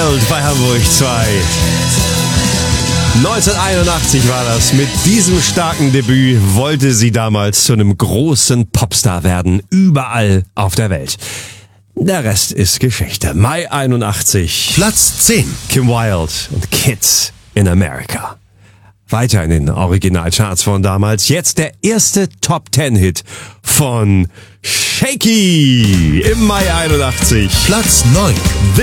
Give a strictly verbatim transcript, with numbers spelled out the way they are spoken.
Wild bei Hamburg zwei. neunzehnhunderteinundachtzig war das. Mit diesem starken Debüt wollte sie damals zu einem großen Popstar werden, überall auf der Welt. Der Rest ist Geschichte. Mai einundachtzig. Platz zehn. Kim Wilde und Kids in America. Weiter in den Originalcharts von damals. Jetzt der erste Top-Ten-Hit von Shaky im Mai einundachtzig. Platz neun.